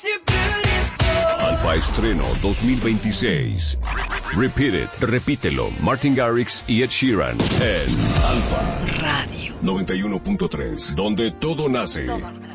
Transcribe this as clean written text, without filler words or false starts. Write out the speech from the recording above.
Alfa Estreno 2026. Repeat It, repítelo. Martin Garrix y Ed Sheeran en Alfa Radio 91.3, donde todo nace.